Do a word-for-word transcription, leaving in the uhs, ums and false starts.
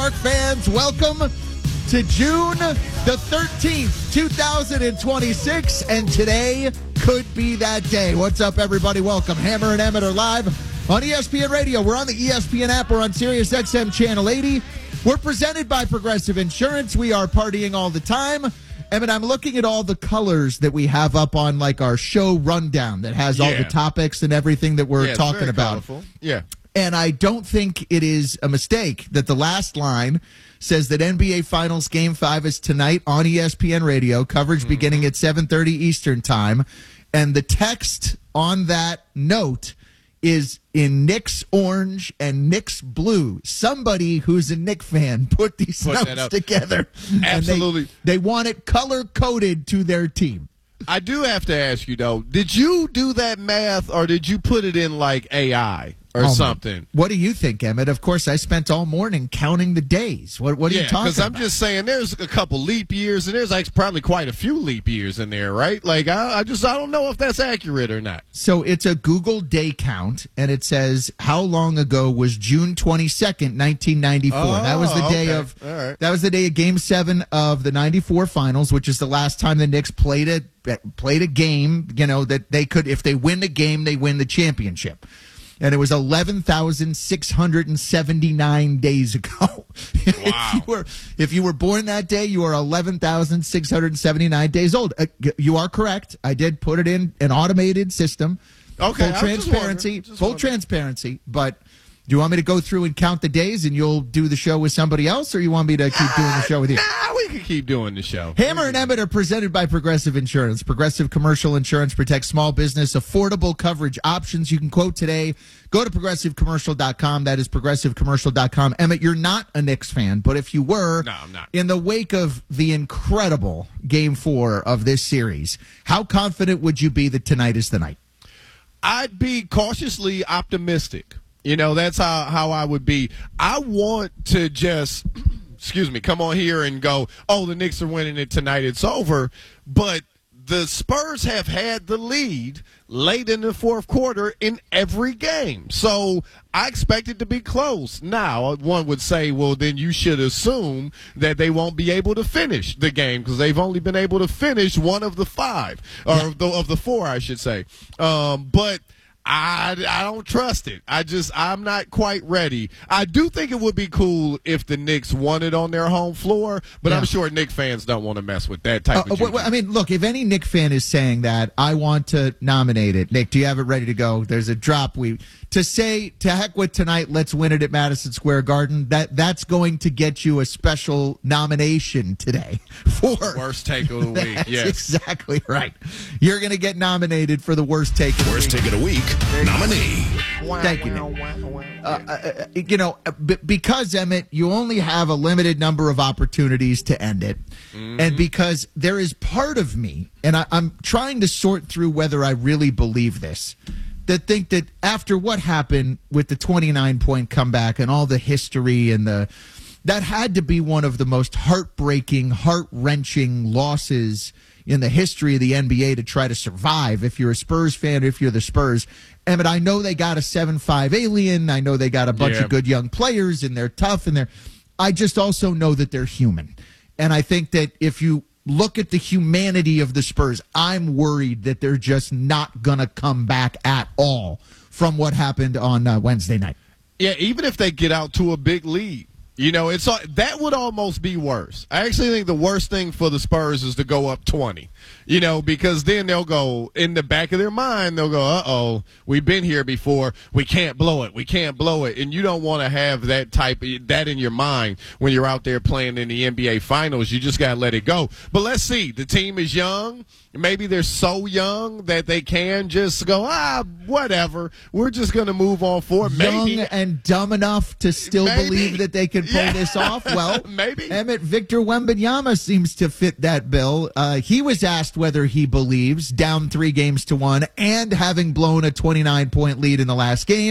York fans, welcome to June the thirteenth, two thousand twenty-six, and today could be that day. What's up, everybody? Welcome. Hammer and Emmett are live on E S P N Radio. We're on the E S P N app. We're on Sirius X M Channel eighty. We're presented by Progressive Insurance. We are partying all the time. Emmett, I'm looking at all the colors that we have up on like our show rundown that has all Yeah. the topics and everything that we're Yeah, it's talking very about. colorful. Yeah. And I don't think it is a mistake that the last line says that N B A Finals Game five is tonight on E S P N Radio, coverage mm-hmm. beginning at seven thirty Eastern Time. And the text on that note is in Knicks orange and Knicks blue. Somebody who's a Knicks fan put these Put notes together. Absolutely. And they, they want it color-coded to their team. I do have to ask you, though, did you do that math or did you put it in like A I or Oh, something? What do you think, Emmett? Of course, I spent all morning counting the days. What, what are yeah, you talking because I'm about? just saying there's a couple leap years and there's like probably quite a few leap years in there, right? Like, I, I just I don't know if that's accurate or not. So it's a Google day count, and it says how long ago was June twenty-second, nineteen ninety-four. Oh, that was the day okay. of All right. that was the day of Game Seven of the ninety-four Finals, which is the last time the Knicks played a played a game. You know that they could, if they win the game, they win the championship. And it was eleven thousand six hundred seventy-nine days ago. Wow. if, you were, if you were born that day, you are eleven thousand six hundred seventy-nine days old. Uh, you are correct. I did put it in an automated system. Okay, Full I was just transparency. wondering. Just Full wondering. transparency. But do you want me to go through and count the days and you'll do the show with somebody else, or you want me to keep doing the show with you? Nah, we can keep doing the show. Hammer and Emmett are presented by Progressive Insurance. Progressive Commercial Insurance protects small business, affordable coverage options. You can quote today. Go to progressive commercial dot com. That is progressive commercial dot com. Emmett, you're not a Knicks fan, but if you were, No, I'm not. in the wake of the incredible Game four of this series, how confident would you be that tonight is the night? I'd be cautiously optimistic. You know, that's how, how I would be. I want to just, excuse me, come on here and go, oh, the Knicks are winning it tonight, it's over. But the Spurs have had the lead late in the fourth quarter in every game. So I expect it to be close. Now, one would say, well, then you should assume that they won't be able to finish the game because they've only been able to finish one of the five, or Yeah. the, of the four, I should say. Um, but I, I don't trust it. I just, I'm not quite ready. I do think it would be cool if the Knicks won it on their home floor, but Yeah. I'm sure Knicks fans don't want to mess with that type Uh, of well, juju. well, I mean, look, if any Knick fan is saying that, I want to nominate it. Nick, do you have it ready to go? There's a drop. We to say, to heck with tonight, let's win it at Madison Square Garden. That That's going to get you a special nomination today for Worst take of the week, That's yes. exactly right. You're going to get nominated for the worst take of the Worst week. take of the week nominee. Thank you, Nick. Uh, uh, you know, b- because, Emmett, you only have a limited number of opportunities to end it. Mm-hmm. And because there is part of me, and I, I'm trying to sort through whether I really believe this, that think that after what happened with the twenty-nine point comeback and all the history and the that had to be one of the most heartbreaking, heart-wrenching losses in the history of the N B A to try to survive if you're a Spurs fan, if you're the Spurs. Emmett, I know they got a seven five alien. I know they got a bunch Yeah. of good young players, and they're tough, and they're I just also know that they're human. And I think that if you look at the humanity of the Spurs, I'm worried that they're just not going to come back at all from what happened on uh, Wednesday night. Yeah, even if they get out to a big lead. You know, it's that would almost be worse. I actually think the worst thing for the Spurs is to go up twenty, you know, because then they'll go in the back of their mind, they'll go, uh-oh, we've been here before. We can't blow it. We can't blow it. And you don't want to have that type of, that in your mind when you're out there playing in the N B A Finals. You just got to let it go. But let's see. The team is young. Maybe they're so young that they can just go, ah, whatever. We're just going to move on forward. Maybe. Young and dumb enough to still Maybe. believe that they can pull Yeah. this off? Well, Maybe. Emmett, Victor Wembanyama seems to fit that bill. Uh, he was asked whether he believes down three games to one and having blown a twenty-nine point lead in the last game.